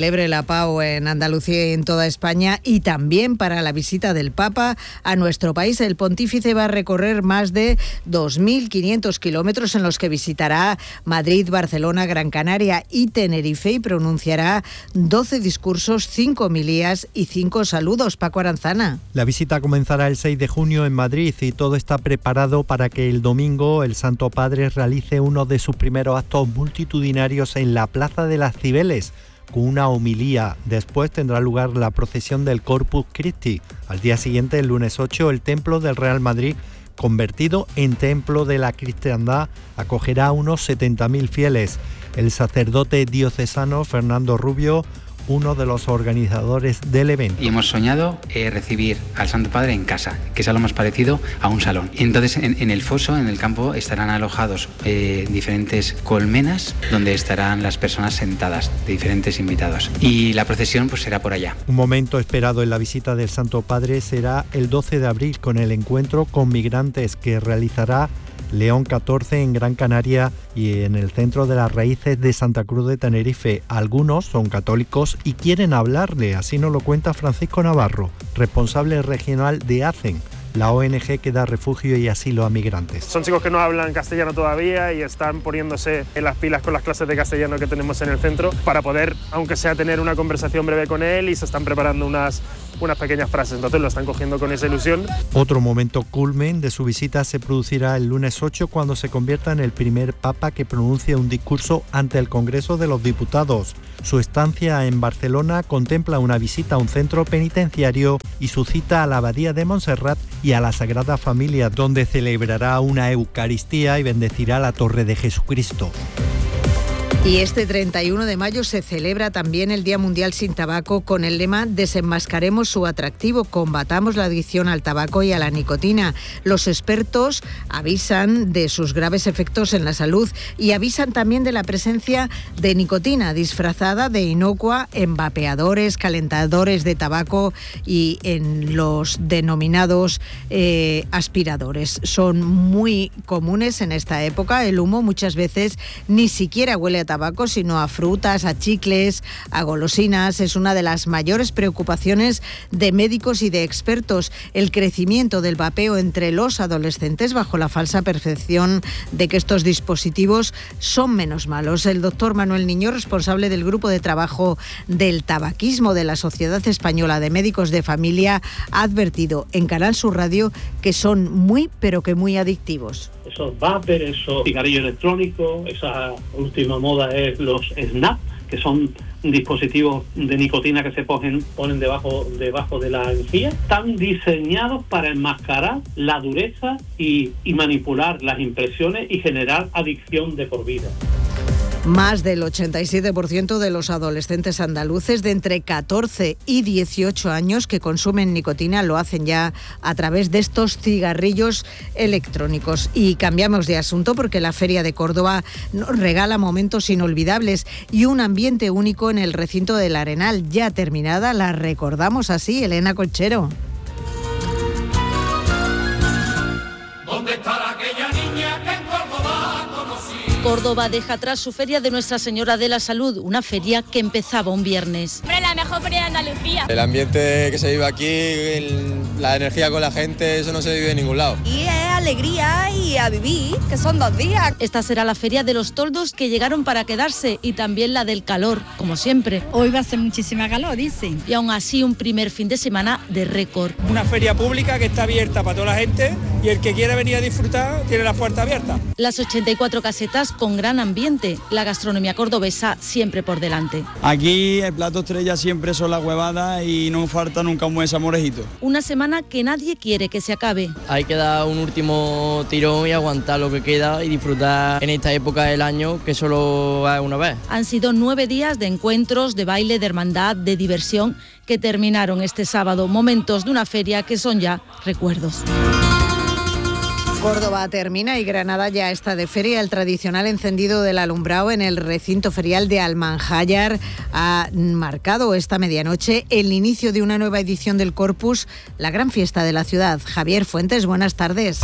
celebre la PAO en Andalucía y en toda España, y también para la visita del Papa a nuestro país. El pontífice va a recorrer más de 2.500 kilómetros en los que visitará Madrid, Barcelona, Gran Canaria y Tenerife y pronunciará 12 discursos, 5 homilías y 5 saludos. Paco Aranzana. La visita comenzará el 6 de junio en Madrid y todo está preparado para que el domingo el Santo Padre realice uno de sus primeros actos multitudinarios en la Plaza de las Cibeles, con una homilía. Después tendrá lugar la procesión del Corpus Christi. Al día siguiente, el lunes 8, el Templo del Real Madrid, convertido en Templo de la Cristiandad, acogerá a unos 70.000 fieles. El sacerdote diocesano Fernando Rubio, uno de los organizadores del evento. Y hemos soñado recibir al Santo Padre en casa, que es algo más parecido a un salón. Y entonces en el foso, en el campo, estarán alojados diferentes colmenas donde estarán las personas sentadas, de diferentes invitados. Y la procesión pues será por allá. Un momento esperado en la visita del Santo Padre será el 12 de abril con el encuentro con migrantes que realizará León 14 en Gran Canaria y en el Centro de las Raíces de Santa Cruz de Tenerife. Algunos son católicos y quieren hablarle, así nos lo cuenta Francisco Navarro, responsable regional de ACEN, la ONG que da refugio y asilo a migrantes. Son chicos que no hablan castellano todavía y están poniéndose en las pilas con las clases de castellano que tenemos en el centro para poder, aunque sea, tener una conversación breve con él, y se están preparando unas pequeñas frases, entonces lo están cogiendo con esa ilusión. Otro momento culmen de su visita se producirá el lunes 8 cuando se convierta en el primer papa que pronuncie un discurso ante el Congreso de los Diputados. Su estancia en Barcelona contempla una visita a un centro penitenciario y su cita a la Abadía de Montserrat y a la Sagrada Familia, donde celebrará una Eucaristía y bendecirá la Torre de Jesucristo. Y este 31 de mayo se celebra también el Día Mundial sin Tabaco, con el lema Desenmascaremos su atractivo, combatamos la adicción al tabaco y a la nicotina. Los expertos avisan de sus graves efectos en la salud y avisan también de la presencia de nicotina disfrazada de inocua en vapeadores, calentadores de tabaco y en los denominados aspiradores. Son muy comunes en esta época. El humo muchas veces ni siquiera huele a tabaco, sino a frutas, a chicles, a golosinas. Es una de las mayores preocupaciones de médicos y de expertos, el crecimiento del vapeo entre los adolescentes bajo la falsa percepción de que estos dispositivos son menos malos. El doctor Manuel Niño, responsable del grupo de trabajo del tabaquismo de la Sociedad Española de Médicos de Familia, ha advertido en Canal Sur Radio que son muy, pero que muy adictivos. Esos vapers, esos cigarrillos electrónicos, esa última moda es los snap, que son dispositivos de nicotina que se ponen debajo de la encía. Están diseñados para enmascarar la dureza y manipular las impresiones y generar adicción de por vida. Más del 87% de los adolescentes andaluces de entre 14 y 18 años que consumen nicotina lo hacen ya a través de estos cigarrillos electrónicos. Y cambiamos de asunto porque la Feria de Córdoba nos regala momentos inolvidables y un ambiente único en el recinto del Arenal. Ya terminada, la recordamos así, Elena Colchero. ¿Dónde está aquella niña que en Córdoba conocí? Córdoba deja atrás su feria de Nuestra Señora de la Salud, una feria que empezaba un viernes. Hombre, la mejor feria de Andalucía. El ambiente que se vive aquí, la energía con la gente, eso no se vive en ningún lado. Y es alegría y a vivir, que son 2 días. Esta será la feria de los toldos que llegaron para quedarse y también la del calor, como siempre. Hoy va a ser muchísima calor, dicen. Y aún así un primer fin de semana de récord. Una feria pública que está abierta para toda la gente y el que quiera venir a disfrutar tiene las puertas abiertas. Las 84 casetas con gran ambiente, la gastronomía cordobesa siempre por delante. Aquí el plato estrella siempre son las huevadas y no falta nunca un buen salmorejito. Una semana que nadie quiere que se acabe. Hay que dar un último tirón y aguantar lo que queda y disfrutar en esta época del año que solo es una vez. Han sido 9 días de encuentros, de baile, de hermandad, de diversión que terminaron este sábado, momentos de una feria que son ya recuerdos. Córdoba termina y Granada ya está de feria. El tradicional encendido del alumbrado en el recinto ferial de Almanjayar ha marcado esta medianoche el inicio de una nueva edición del Corpus, la gran fiesta de la ciudad. Javier Fuentes, buenas tardes.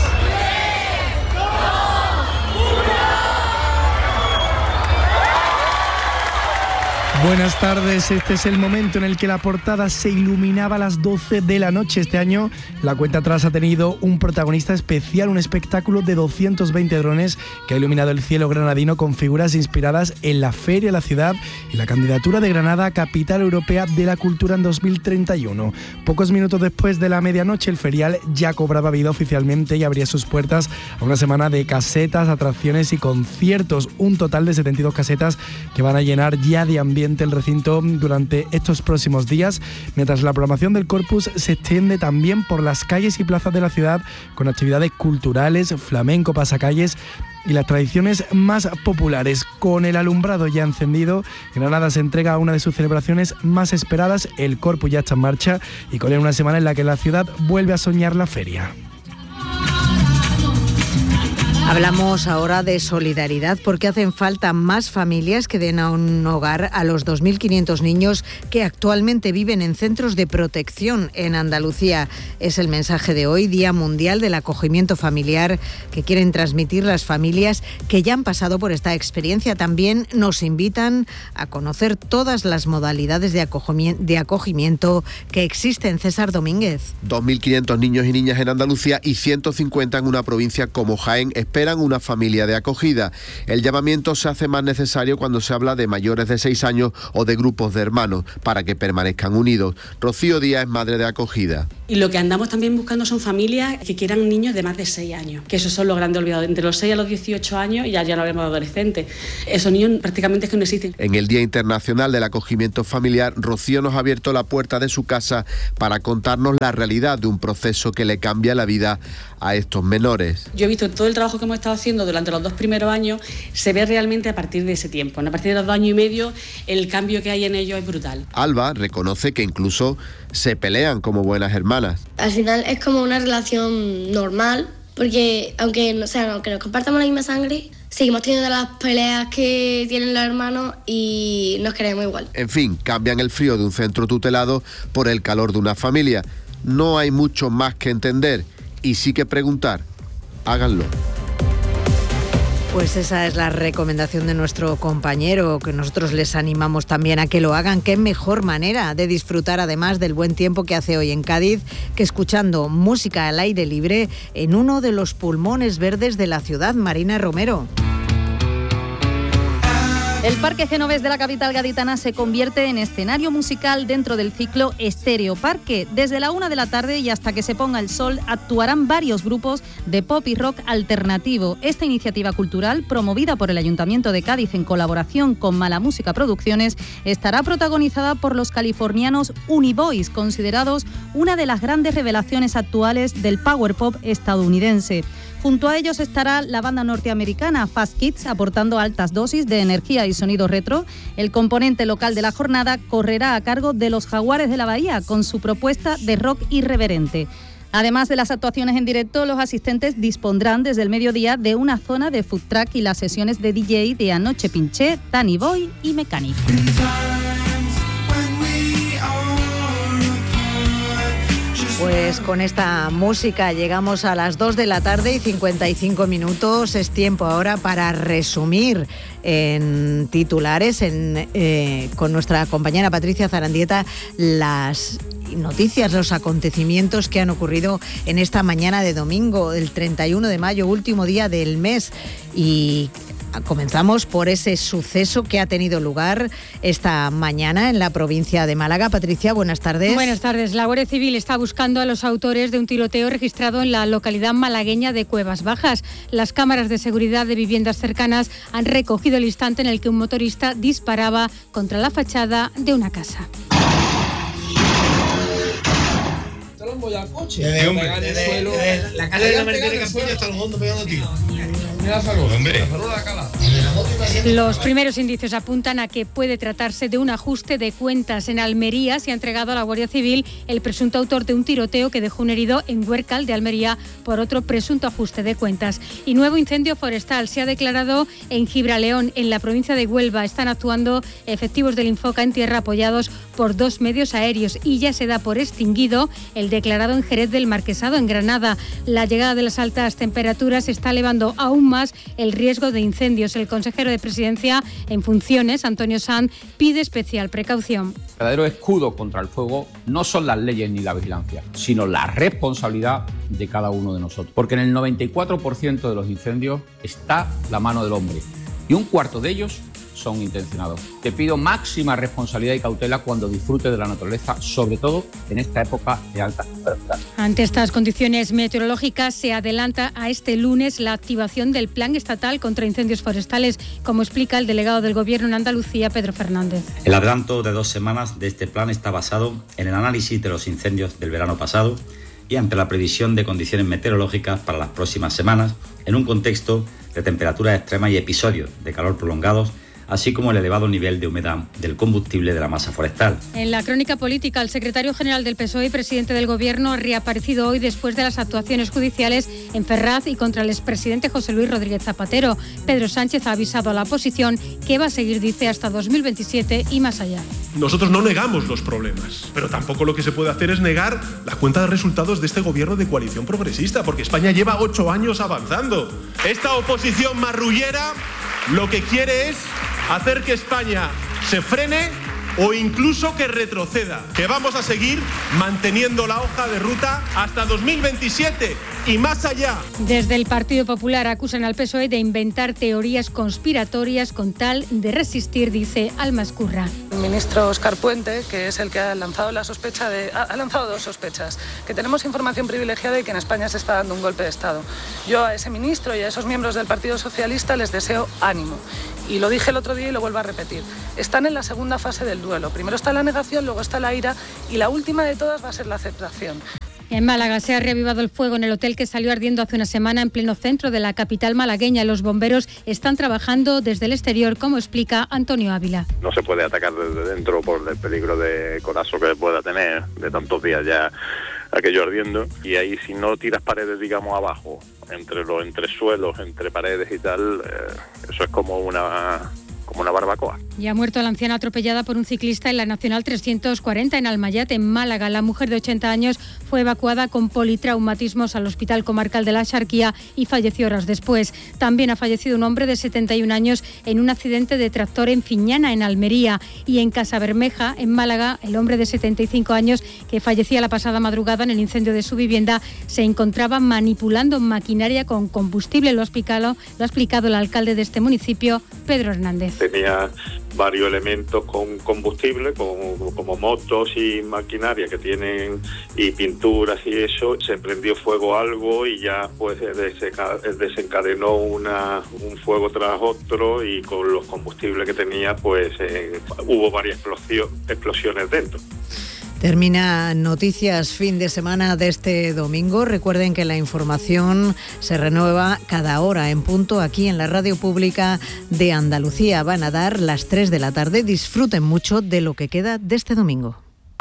Buenas tardes, este es el momento en el que la portada se iluminaba a las 12 de la noche. Este año la cuenta atrás ha tenido un protagonista especial, un espectáculo de 220 drones que ha iluminado el cielo granadino con figuras inspiradas en la Feria de la Ciudad y la candidatura de Granada a Capital Europea de la Cultura en 2031. Pocos minutos después de la medianoche, el ferial ya cobraba vida oficialmente y abría sus puertas a una semana de casetas, atracciones y conciertos. Un total de 72 casetas que van a llenar ya de ambiente el recinto durante estos próximos días, mientras la programación del Corpus se extiende también por las calles y plazas de la ciudad con actividades culturales, flamenco, pasacalles y las tradiciones más populares. Con el alumbrado ya encendido, Granada se entrega a una de sus celebraciones más esperadas. El Corpus ya está en marcha y con él una semana en la que la ciudad vuelve a soñar la feria. Hablamos ahora de solidaridad porque hacen falta más familias que den a un hogar a los 2.500 niños que actualmente viven en centros de protección en Andalucía. Es el mensaje de hoy, Día Mundial del Acogimiento Familiar, que quieren transmitir las familias que ya han pasado por esta experiencia. También nos invitan a conocer todas las modalidades de acogimiento que existen. César Domínguez. 2.500 niños y niñas en Andalucía y 150 en una provincia como Jaén esperan una familia de acogida. El llamamiento se hace más necesario cuando se habla de mayores de 6 años o de grupos de hermanos para que permanezcan unidos. Rocío Díaz es madre de acogida. Y lo que andamos también buscando son familias que quieran niños de más de 6 años, que esos son los grandes olvidados. Entre los 6 a los 18 años y ya no hablemos de adolescentes. Esos niños prácticamente es que no existen. En el Día Internacional del Acogimiento Familiar, Rocío nos ha abierto la puerta de su casa para contarnos la realidad de un proceso que le cambia la vida a estos menores. Yo he visto todo el trabajo que hemos estado haciendo durante los 2 primeros años, se ve realmente a partir de ese tiempo. A partir de los 2 años y medio, el cambio que hay en ellos es brutal. Alba reconoce que incluso se pelean como buenas hermanas. Al final es como una relación normal, porque aunque nos compartamos la misma sangre, seguimos teniendo las peleas que tienen los hermanos y nos queremos igual. En fin, cambian el frío de un centro tutelado por el calor de una familia. No hay mucho más que entender y sí que preguntar. Háganlo. Pues esa es la recomendación de nuestro compañero, que nosotros les animamos también a que lo hagan. Qué mejor manera de disfrutar, además del buen tiempo que hace hoy en Cádiz, que escuchando música al aire libre en uno de los pulmones verdes de la ciudad. Marina Romero. El Parque Genovés de la capital gaditana se convierte en escenario musical dentro del ciclo Estéreo Parque. Desde la 1 de la tarde y hasta que se ponga el sol actuarán varios grupos de pop y rock alternativo. Esta iniciativa cultural, promovida por el Ayuntamiento de Cádiz en colaboración con Mala Música Producciones, estará protagonizada por los californianos Uniboys, considerados una de las grandes revelaciones actuales del power pop estadounidense. Junto a ellos estará la banda norteamericana Fast Kids, aportando altas dosis de energía y sonido retro. El componente local de la jornada correrá a cargo de los Jaguares de la Bahía, con su propuesta de rock irreverente. Además de las actuaciones en directo, los asistentes dispondrán desde el mediodía de una zona de food truck y las sesiones de DJ de Anoche Pinché, Danny Boy y Mecánico. Pues con esta música llegamos a las 2 de la tarde y 55 minutos. Es tiempo ahora para resumir en titulares con nuestra compañera Patricia Zarandieta las noticias, los acontecimientos que han ocurrido en esta mañana de domingo, el 31 de mayo, último día del mes. Y comenzamos por ese suceso que ha tenido lugar esta mañana en la provincia de Málaga. Patricia, buenas tardes. Buenas tardes. La Guardia Civil está buscando a los autores de un tiroteo registrado en la localidad malagueña de Cuevas Bajas. Las cámaras de seguridad de viviendas cercanas han recogido el instante en el que un motorista disparaba contra la fachada de una casa. Desde la calle de la Mercedes de Capulla hasta el fondo pegando tiros. Los primeros indicios apuntan a que puede tratarse de un ajuste de cuentas. En Almería se ha entregado a la Guardia Civil el presunto autor de un tiroteo que dejó un herido en Huércal de Almería por otro presunto ajuste de cuentas. Y nuevo incendio forestal se ha declarado en Gibraleón, en la provincia de Huelva. Están actuando efectivos del Infoca en tierra apoyados por 2 medios aéreos y ya se da por extinguido el declarado en Jerez del Marquesado, en Granada. La llegada de las altas temperaturas está elevando aún más el riesgo de incendios. El consejero de Presidencia en funciones, Antonio Sanz, pide especial precaución. El verdadero escudo contra el fuego no son las leyes ni la vigilancia, sino la responsabilidad de cada uno de nosotros. Porque en el 94% de los incendios está la mano del hombre y un cuarto de ellos son intencionados. Te pido máxima responsabilidad y cautela cuando disfrutes de la naturaleza, sobre todo en esta época de altas temperaturas. Ante estas condiciones meteorológicas, se adelanta a este lunes la activación del Plan Estatal contra Incendios Forestales, como explica el delegado del Gobierno en Andalucía, Pedro Fernández. El adelanto de 2 semanas de este plan está basado en el análisis de los incendios del verano pasado y ante la previsión de condiciones meteorológicas para las próximas semanas, en un contexto de temperaturas extremas y episodios de calor prolongados, así como el elevado nivel de humedad del combustible de la masa forestal. En la crónica política, el secretario general del PSOE y presidente del Gobierno ha reaparecido hoy después de las actuaciones judiciales en Ferraz y contra el expresidente José Luis Rodríguez Zapatero. Pedro Sánchez ha avisado a la oposición que va a seguir, dice, hasta 2027 y más allá. Nosotros no negamos los problemas, pero tampoco lo que se puede hacer es negar la cuenta de resultados de este gobierno de coalición progresista, porque España lleva 8 años avanzando. Esta oposición marrullera lo que quiere es hacer que España se frene o incluso que retroceda, que vamos a seguir manteniendo la hoja de ruta hasta 2027 y más allá. Desde el Partido Popular acusan al PSOE de inventar teorías conspiratorias con tal de resistir, dice Alma Escurra. El ministro Óscar Puente, que es el que ha lanzado la sospecha ha lanzado 2 sospechas, que tenemos información privilegiada y que en España se está dando un golpe de Estado. Yo a ese ministro y a esos miembros del Partido Socialista les deseo ánimo. Y lo dije el otro día y lo vuelvo a repetir. Están en la segunda fase del duelo. Primero está la negación, luego está la ira y la última de todas va a ser la aceptación. En Málaga se ha reavivado el fuego en el hotel que salió ardiendo hace una semana en pleno centro de la capital malagueña. Los bomberos están trabajando desde el exterior, como explica Antonio Ávila. No se puede atacar desde dentro por el peligro de colapso que pueda tener de tantos días ya aquello ardiendo, y ahí si no tiras paredes, digamos, abajo, entre los entresuelos, entre paredes y tal, eso es como una barbacoa. Y ha muerto la anciana atropellada por un ciclista en la Nacional 340 en Almayate, en Málaga. La mujer de 80 años fue evacuada con politraumatismos al Hospital Comarcal de la Axarquía y falleció horas después. También ha fallecido un hombre de 71 años en un accidente de tractor en Fiñana, en Almería. Y en Casabermeja, en Málaga, el hombre de 75 años que fallecía la pasada madrugada en el incendio de su vivienda se encontraba manipulando maquinaria con combustible. Lo ha explicado el alcalde de este municipio, Pedro Hernández. Tenía varios elementos con combustible, como motos y maquinaria que tienen, y pinturas y eso. Se prendió fuego algo y ya pues desencadenó un fuego tras otro, y con los combustibles que tenía pues hubo varias explosiones dentro. Termina Noticias Fin de Semana de este domingo. Recuerden que la información se renueva cada hora en punto aquí en la Radio Pública de Andalucía. Van a dar las 3 de la tarde. Disfruten mucho de lo que queda de este domingo.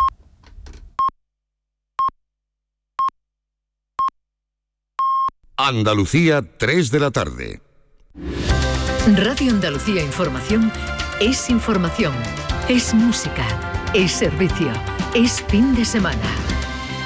Andalucía, 3 de la tarde. Radio Andalucía Información es información, es música, es servicio. Es fin de semana.